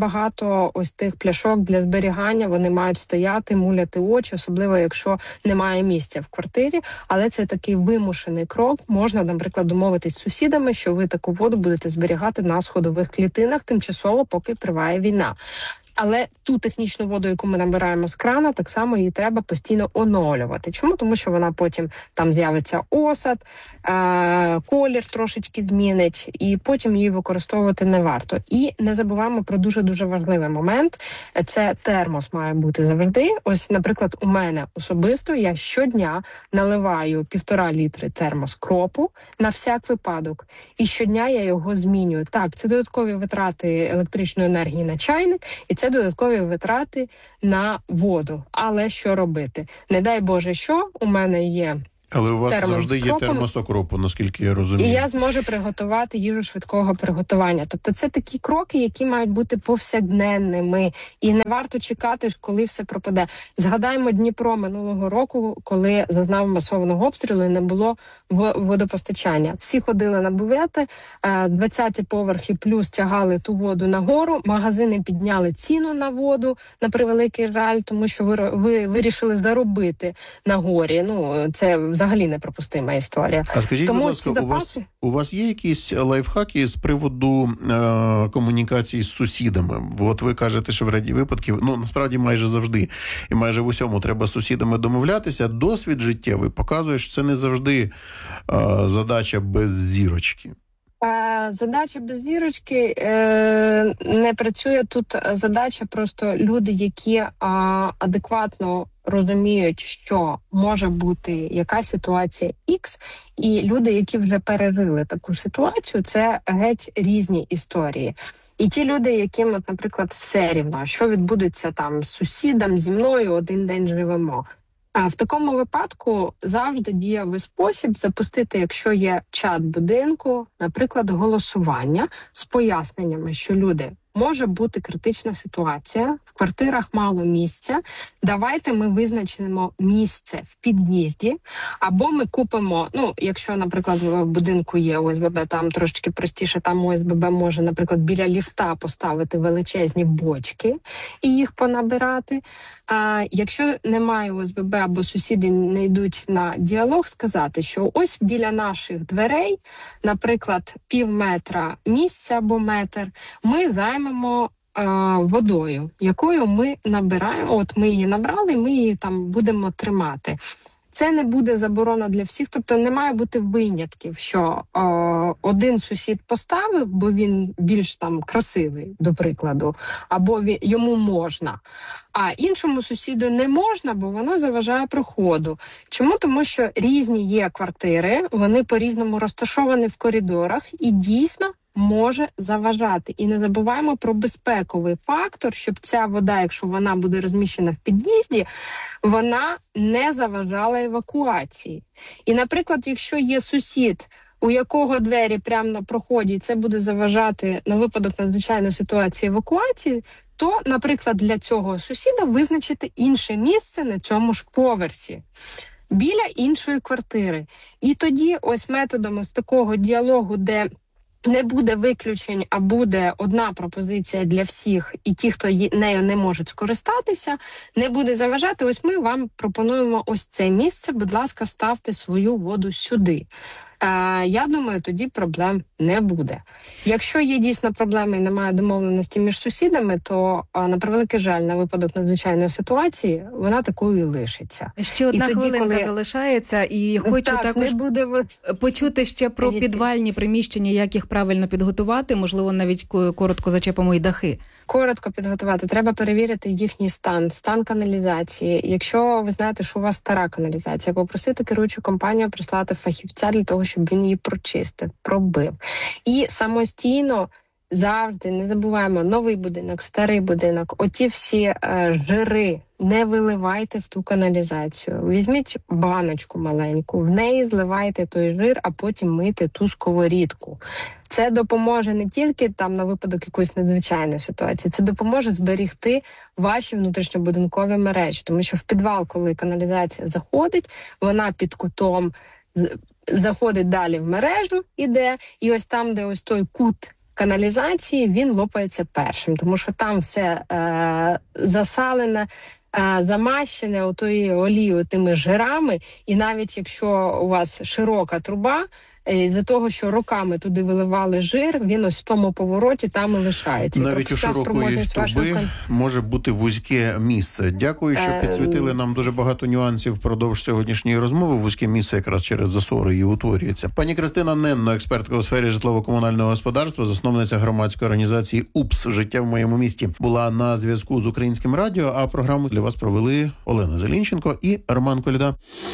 Speaker 6: багато ось тих пляшок для зберігання, вони мають стояти, муляти очі, особливо якщо немає місця в квартирі. Але це такий вимушений крок. Можна, наприклад, домовитись з сусідами, що ви таку воду будете зберігати на сходових клітинах тимчасово, поки триває війна. Але ту технічну воду, яку ми набираємо з крана, так само її треба постійно оновлювати. Чому? Тому що вона потім там з'явиться осад, колір трошечки змінить, і потім її використовувати не варто. І не забуваємо про дуже-дуже важливий момент. Це термос має бути завжди. Ось, наприклад, у мене особисто я щодня наливаю 1,5 літри термос кропу на всяк випадок. І щодня я його змінюю. Так, це додаткові витрати електричної енергії на чайник, і це додаткові витрати на воду. Але що робити? Не дай Боже, що у мене є
Speaker 4: Але у вас
Speaker 6: термос
Speaker 4: завжди
Speaker 6: з
Speaker 4: є
Speaker 6: кропом,
Speaker 4: термос окропу, наскільки я розумію.
Speaker 6: і я зможу приготувати їжу швидкого приготування. Тобто це такі кроки, які мають бути повсякденними. І не варто чекати, коли все пропаде. Згадаємо Дніпро минулого року, коли зазнав масованого обстрілу і не було водопостачання. Всі ходили на бювети, 20-ті поверхи плюс тягали ту воду нагору, магазини підняли ціну на воду, на превеликий жаль, тому що ви вирішили заробити на горі. Ну, це взагалі неприпустима історія.
Speaker 4: А скажіть,
Speaker 6: Тому
Speaker 4: будь ласка,
Speaker 6: ці запаси...
Speaker 4: у вас є якісь лайфхаки з приводу комунікації з сусідами? От ви кажете, що в ряді випадків, ну, насправді майже завжди, і майже в усьому треба з сусідами домовлятися. Досвід життєвий показує, що це не завжди задача без зірочки.
Speaker 6: Задача без зірочки не працює. Тут задача просто люди, які адекватно розуміють, що може бути якась ситуація X, і люди, які вже пережили таку ситуацію, це геть різні історії. І ті люди, яким, от, наприклад, все рівно, що відбудеться там з сусідом, зі мною, один день живемо. А в такому випадку завжди дієвий спосіб запустити, якщо є чат будинку, наприклад, голосування з поясненнями, що люди, може бути критична ситуація, в квартирах мало місця, давайте ми визначимо місце в під'їзді, або ми купимо, ну, якщо, наприклад, в будинку є ОСББ, там трошечки простіше, там ОСББ може, наприклад, біля ліфта поставити величезні бочки і їх понабирати. А якщо немає ОСББ або сусіди не йдуть на діалог, сказати, що ось біля наших дверей, наприклад, пів метра місця або метр, ми займемо водою, якою ми набираємо. От ми її набрали, ми її там будемо тримати. Це не буде заборона для всіх, тобто не має бути винятків, що один сусід поставив, бо він більш там красивий, до прикладу, або йому можна, а іншому сусіду не можна, бо воно заважає проходу. Чому? Тому що різні є квартири, вони по-різному розташовані в коридорах і дійсно може заважати. І не забуваємо про безпековий фактор, щоб ця вода, якщо вона буде розміщена в під'їзді, вона не заважала евакуації. І, наприклад, якщо є сусід, у якого двері прямо на проході, це буде заважати на випадок надзвичайної ситуації евакуації, то, наприклад, для цього сусіда визначити інше місце на цьому ж поверсі, біля іншої квартири. І тоді ось методом ось такого діалогу, де не буде виключень, а буде одна пропозиція для всіх, і ті, хто нею не можуть скористатися, не буде заважати. Ось ми вам пропонуємо ось це місце, будь ласка, ставте свою воду сюди. Я думаю, тоді проблем не буде. Якщо є дійсно проблеми і немає домовленості між сусідами, то, на превеликий жаль, на випадок надзвичайної ситуації, вона такою і лишиться.
Speaker 5: Ще одна хвилинка залишається, і хочу також почути ще про підвальні приміщення, як їх правильно підготувати, можливо, навіть коротко зачепимо і дахи.
Speaker 6: Коротко підготувати. Треба перевірити їхній стан каналізації. Якщо ви знаєте, що у вас стара каналізація, попросити керуючу компанію прислати фахівця для того, щоб він її прочистив, пробив. І самостійно завжди, не забуваємо, новий будинок, старий будинок, оті всі жири не виливайте в ту каналізацію. Візьміть баночку маленьку, в неї зливайте той жир, а потім мийте ту сковорідку. Це допоможе не тільки там на випадок якоїсь надзвичайної ситуації, це допоможе зберігти ваші внутрішньобудинкові мережі. Тому що в підвал, коли каналізація заходить, вона під кутом заходить далі в мережу, іде, і ось там, де ось той кут каналізації, він лопається першим, тому що там все засалене, замащене отою олією, тими жирами, і навіть якщо у вас широка труба, для того, що роками туди виливали жир, він ось в тому повороті там і лишається.
Speaker 4: Навіть у широкої труби може бути вузьке місце. Дякую, що підсвітили нам дуже багато нюансів впродовж сьогоднішньої розмови. Вузьке місце якраз через засори і утворюється. Пані Кристина Ненно, експертка у сфері житлово-комунального господарства, засновниця громадської організації УПС «Життя в моєму місті», була на зв'язку з Українським радіо, а програму для вас провели Олена Зелінченко і Роман Коляда.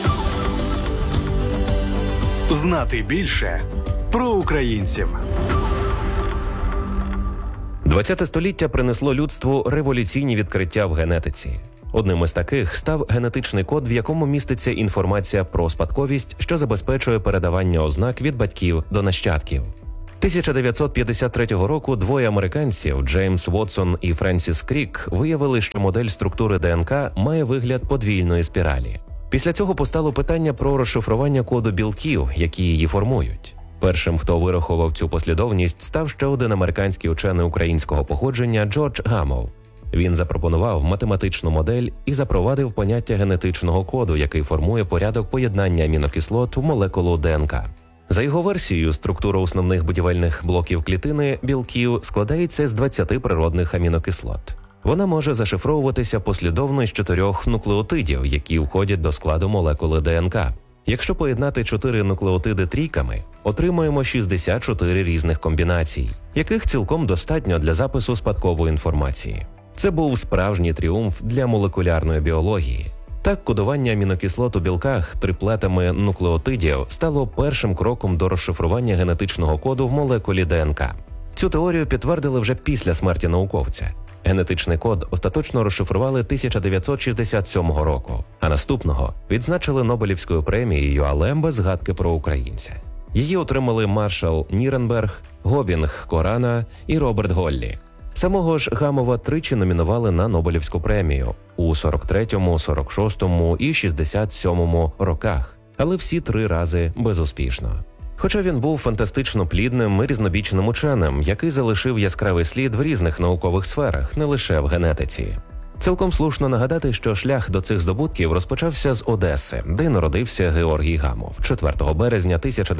Speaker 3: Знати більше про українців.
Speaker 7: 20 століття принесло людству революційні відкриття в генетиці. Одним із таких став генетичний код, в якому міститься інформація про спадковість, що забезпечує передавання ознак від батьків до нащадків. 1953 року двоє американців, Джеймс Вотсон і Френсіс Крік, виявили, що модель структури ДНК має вигляд подвійної спіралі. Після цього постало питання про розшифрування коду білків, які її формують. Першим, хто вирахував цю послідовність, став ще один американський учений українського походження Джордж Гамов. Він запропонував математичну модель і запровадив поняття генетичного коду, який формує порядок поєднання амінокислот у молекулу ДНК. За його версією, структура основних будівельних блоків клітини білків складається з 20 природних амінокислот. Вона може зашифровуватися послідовно з 4 нуклеотидів, які входять до складу молекули ДНК. Якщо поєднати 4 нуклеотиди трійками, отримаємо 64 різних комбінацій, яких цілком достатньо для запису спадкової інформації. Це був справжній тріумф для молекулярної біології. Так, кодування амінокислот у білках триплетами нуклеотидів стало першим кроком до розшифрування генетичного коду в молекулі ДНК. Цю теорію підтвердили вже після смерті науковця. Генетичний код остаточно розшифрували 1967 року, а наступного відзначили Нобелівською премією, але без згадки про українця. Її отримали Маршал Ніренберг, Гобінг Корана і Роберт Голлі. Самого ж Гамова тричі номінували на Нобелівську премію у 43-му, 46-му і 67-му роках, але всі 3 рази безуспішно. Хоча він був фантастично плідним і різнобічним ученим, який залишив яскравий слід в різних наукових сферах, не лише в генетиці. Цілком слушно нагадати, що шлях до цих здобутків розпочався з Одеси, де народився Георгій Гамов 4 березня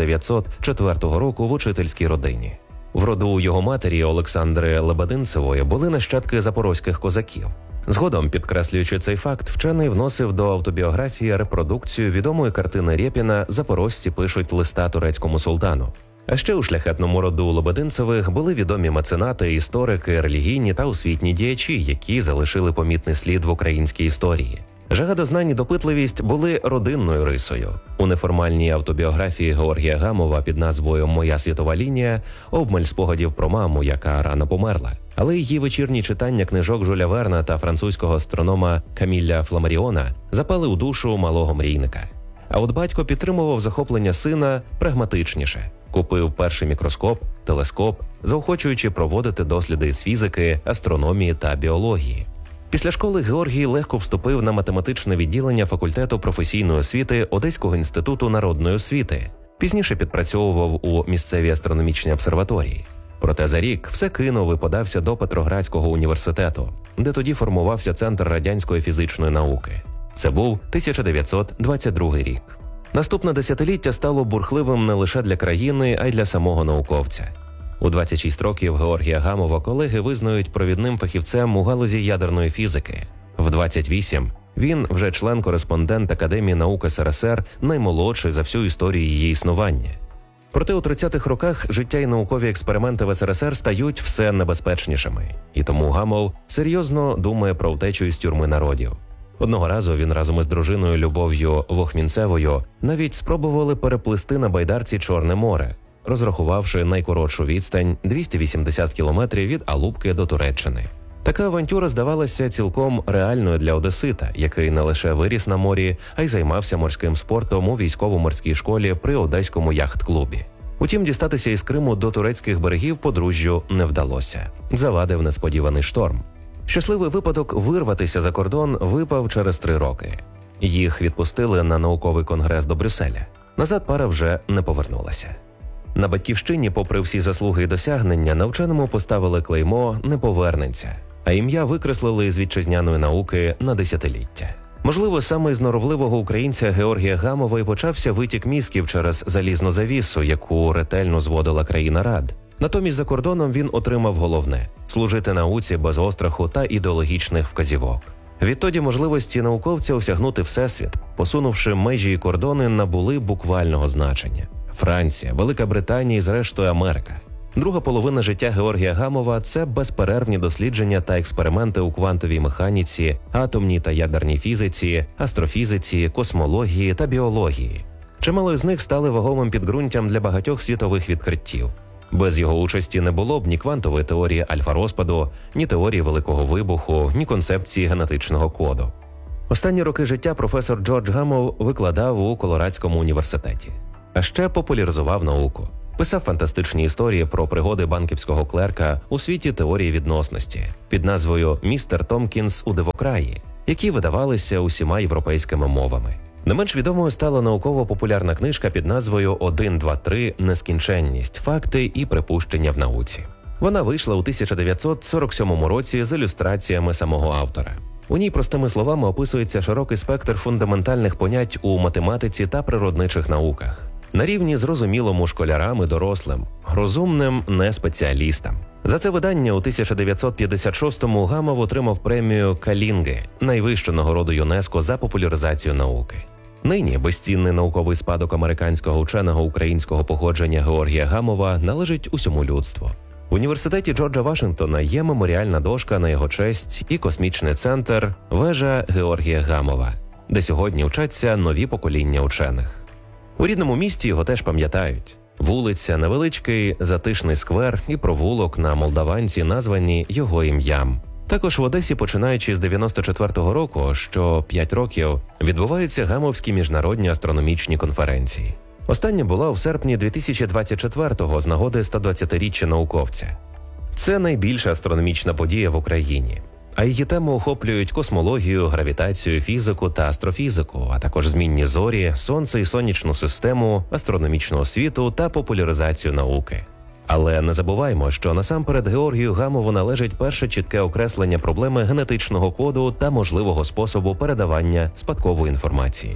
Speaker 7: 1904 року в учительській родині. В роду його матері Олександри Лебединцевої були нащадки запорозьких козаків. Згодом, підкреслюючи цей факт, вчений вносив до автобіографії репродукцію відомої картини Рєпіна «Запорожці пишуть листа турецькому султану». А ще у шляхетному роду Лебединцевих були відомі меценати, історики, релігійні та освітні діячі, які залишили помітний слід в українській історії. Жага до знань і допитливість були родинною рисою. У неформальній автобіографії Георгія Гамова під назвою «Моя світова лінія» обмаль спогадів про маму, яка рано померла. Але її вечірні читання книжок Жюля Верна та французького астронома Каміля Фламаріона запали у душу малого мрійника. А от батько підтримував захоплення сина прагматичніше. Купив перший мікроскоп, телескоп, заохочуючи проводити досліди з фізики, астрономії та біології. Після школи Георгій легко вступив на математичне відділення факультету професійної освіти Одеського інституту народної освіти. Пізніше підпрацьовував у місцевій астрономічній обсерваторії. Проте за рік все кинув і подався до Петроградського університету, де тоді формувався Центр радянської фізичної науки. Це був 1922 рік. Наступне десятиліття стало бурхливим не лише для країни, а й для самого науковця. У 26 років Георгія Гамова колеги визнають провідним фахівцем у галузі ядерної фізики. В 28 він вже член-кореспондент Академії наук СРСР, наймолодший за всю історію її існування. Проте у 30-х роках життя і наукові експерименти в СРСР стають все небезпечнішими. І тому Гамов серйозно думає про втечу із тюрми народів. Одного разу він разом із дружиною Любов'ю Вохмінцевою навіть спробували переплисти на байдарці Чорне море, розрахувавши найкоротшу відстань 280 кілометрів від Алупки до Туреччини. Така авантюра здавалася цілком реальною для одесита, який не лише виріс на морі, а й займався морським спортом у військово-морській школі при Одеському яхт-клубі. Утім, дістатися із Криму до турецьких берегів подружжю не вдалося. Завадив несподіваний шторм. Щасливий випадок вирватися за кордон випав через 3 роки. Їх відпустили на науковий конгрес до Брюсселя. Назад пара вже не повернулася. На батьківщині, попри всі заслуги і досягнення, на вченому поставили клеймо «не повернеться», а ім'я викреслили з вітчизняної науки на десятиліття. Можливо, саме з норовливого українця Георгія Гамова і почався витік мізків через залізну завісу, яку ретельно зводила країна Рад. Натомість за кордоном він отримав головне – служити науці без остраху та ідеологічних вказівок. Відтоді можливості науковця осягнути всесвіт, посунувши межі і кордони, набули буквального значення. Франція, Велика Британія і, зрештою, Америка. Друга половина життя Георгія Гамова – це безперервні дослідження та експерименти у квантовій механіці, атомній та ядерній фізиці, астрофізиці, космології та біології. Чимало з них стали вагомим підґрунтям для багатьох світових відкриттів. Без його участі не було б ні квантової теорії альфа-розпаду, ні теорії Великого вибуху, ні концепції генетичного коду. Останні роки життя професор Джордж Гамов викладав у Колорадському університеті. А ще популяризував науку. Писав фантастичні історії про пригоди банківського клерка у світі теорії відносності під назвою «Містер Томпкінс у дивокраї», які видавалися усіма європейськими мовами. Не менш відомою стала науково-популярна книжка під назвою «1, 2, 3. Нескінченність. Факти і припущення в науці». Вона вийшла у 1947 році з ілюстраціями самого автора. У ній простими словами описується широкий спектр фундаментальних понять у математиці та природничих науках. На рівні зрозумілому школярам і дорослим, розумним не спеціалістам. За це видання у 1956-му Гамов отримав премію Калінги, найвищу нагороду ЮНЕСКО за популяризацію науки. Нині безцінний науковий спадок американського ученого українського походження Георгія Гамова належить усьому людству. В університеті Джорджа Вашингтона є меморіальна дошка на його честь і космічний центр «Вежа Георгія Гамова», де сьогодні вчаться нові покоління учених. У рідному місті його теж пам'ятають. Вулиця, невеличкий затишний сквер і провулок на Молдаванці названі його ім'ям. Також в Одесі, починаючи з 94-го року, що 5 років, відбуваються Гамовські міжнародні астрономічні конференції. Остання була у серпні 2024-го з нагоди 120-річчя науковця. Це найбільша астрономічна подія в Україні. А її теми охоплюють космологію, гравітацію, фізику та астрофізику, а також змінні зорі, сонце і сонячну систему, астрономічну освіту та популяризацію науки. Але не забуваймо, що насамперед Георгію Гамову належить перше чітке окреслення проблеми генетичного коду та можливого способу передавання спадкової інформації.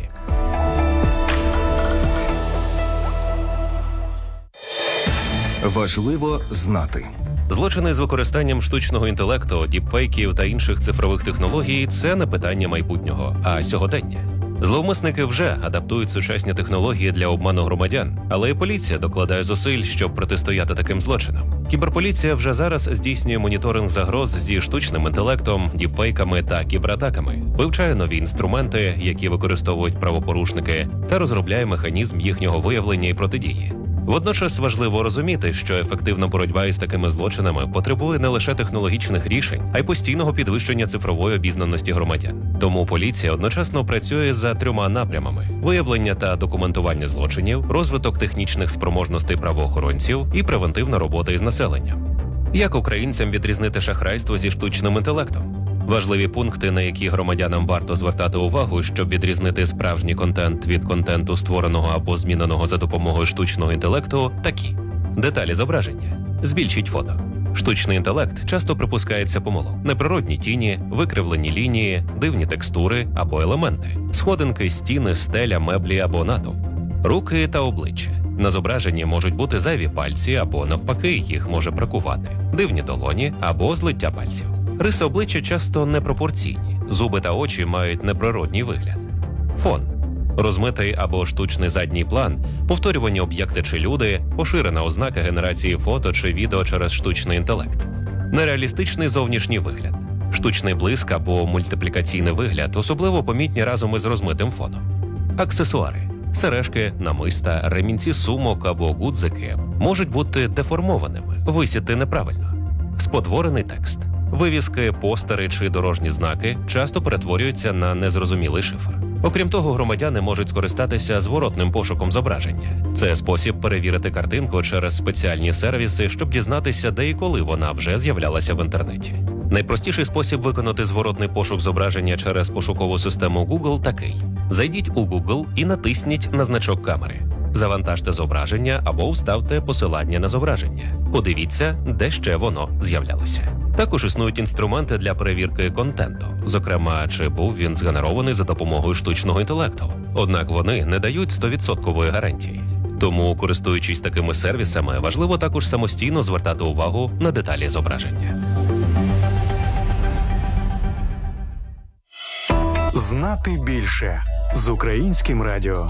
Speaker 8: Важливо знати.
Speaker 7: Злочини з використанням штучного інтелекту, діпфейків та інших цифрових технологій – це не питання майбутнього, а сьогодення. Зловмисники вже адаптують сучасні технології для обману громадян, але і поліція докладає зусиль, щоб протистояти таким злочинам. Кіберполіція вже зараз здійснює моніторинг загроз зі штучним інтелектом, діпфейками та кібератаками, вивчає нові інструменти, які використовують правопорушники, та розробляє механізм їхнього виявлення і протидії. Водночас важливо розуміти, що ефективна боротьба із такими злочинами потребує не лише технологічних рішень, а й постійного підвищення цифрової обізнаності громадян. Тому поліція одночасно працює за 3 напрямами: виявлення та документування злочинів, розвиток технічних спроможностей правоохоронців і превентивна робота із населенням. Як українцям відрізнити шахрайство зі штучним інтелектом? Важливі пункти, на які громадянам варто звертати увагу, щоб відрізнити справжній контент від контенту, створеного або зміненого за допомогою штучного інтелекту, такі: деталі зображення, збільшіть фото. Штучний інтелект часто припускається помилок: неприродні тіні, викривлені лінії, дивні текстури або елементи, сходинки, стіни, стеля, меблі або натовп, руки та обличчя. На зображенні можуть бути зайві пальці або навпаки їх може бракувати, дивні долоні або злиття пальців. Риси обличчя часто непропорційні, зуби та очі мають неприродній вигляд. Фон – розмитий або штучний задній план, повторювані об'єкти чи люди, поширена ознака генерації фото чи відео через штучний інтелект. Нереалістичний зовнішній вигляд, штучний блиск або мультиплікаційний вигляд, особливо помітні разом із розмитим фоном. Аксесуари – сережки, намиста, ремінці сумок або гудзики можуть бути деформованими, висіти неправильно. Спотворений текст. Вивіски, постери чи дорожні знаки часто перетворюються на незрозумілий шифр. Окрім того, громадяни можуть скористатися зворотним пошуком зображення. Це спосіб перевірити картинку через спеціальні сервіси, щоб дізнатися, де і коли вона вже з'являлася в інтернеті. Найпростіший спосіб виконати зворотний пошук зображення через пошукову систему Google такий. Зайдіть у Google і натисніть на значок камери. Завантажте зображення або вставте посилання на зображення. Подивіться, де ще воно з'являлося. Також існують інструменти для перевірки контенту, зокрема, чи був він згенерований за допомогою штучного інтелекту. Однак вони не дають 100% гарантії. Тому, користуючись такими сервісами, важливо також самостійно звертати увагу на деталі зображення.
Speaker 3: Знати більше з Українським радіо.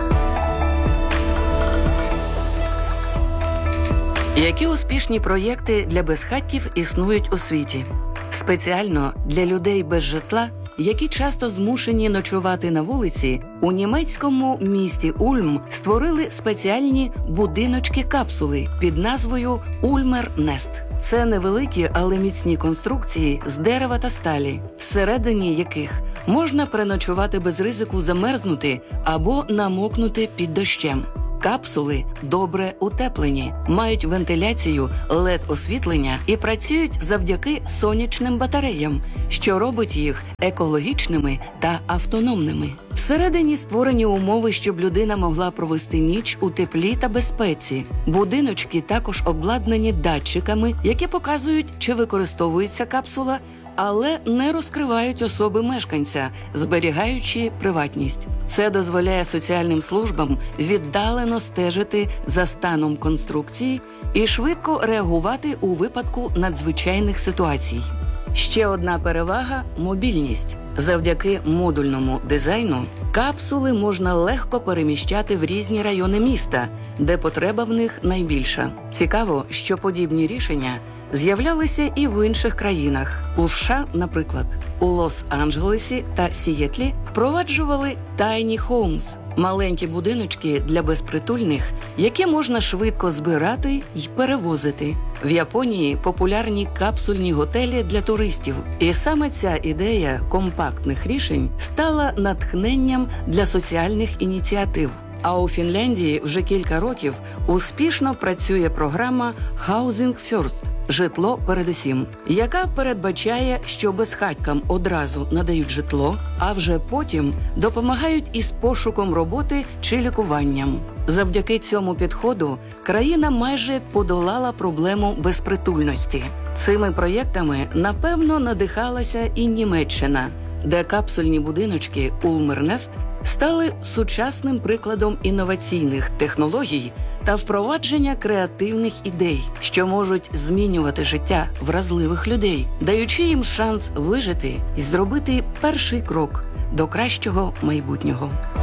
Speaker 8: Які успішні проєкти для безхатьків існують у світі? Спеціально для людей без житла, які часто змушені ночувати на вулиці, у німецькому місті Ульм створили спеціальні будиночки-капсули під назвою «Ульмер Нест». Це невеликі, але міцні конструкції з дерева та сталі, всередині яких можна переночувати без ризику замерзнути або намокнути під дощем. Капсули добре утеплені, мають вентиляцію, LED-освітлення і працюють завдяки сонячним батареям, що робить їх екологічними та автономними. Всередині створені умови, щоб людина могла провести ніч у теплі та безпеці. Будиночки також обладнані датчиками, які показують, чи використовується капсула, але не розкривають особи мешканця, зберігаючи приватність. Це дозволяє соціальним службам віддалено стежити за станом конструкції і швидко реагувати у випадку надзвичайних ситуацій. Ще одна перевага – мобільність. Завдяки модульному дизайну капсули можна легко переміщати в різні райони міста, де потреба в них найбільша. Цікаво, що подібні рішення з'являлися і в інших країнах. У США, наприклад, у Лос-Анджелесі та Сієтлі впроваджували tiny homes – маленькі будиночки для безпритульних, які можна швидко збирати й перевозити. В Японії популярні капсульні готелі для туристів. І саме ця ідея компактних рішень стала натхненням для соціальних ініціатив. А у Фінляндії вже кілька років успішно працює програма «Housing First» – «Житло передусім», яка передбачає, що безхатькам одразу надають житло, а вже потім допомагають із пошуком роботи чи лікуванням. Завдяки цьому підходу країна майже подолала проблему безпритульності. Цими проєктами, напевно, надихалася і Німеччина, де капсульні будиночки «Ульмер Нест» стали сучасним прикладом інноваційних технологій та впровадження креативних ідей, що можуть змінювати життя вразливих людей, даючи їм шанс вижити і зробити перший крок до кращого майбутнього.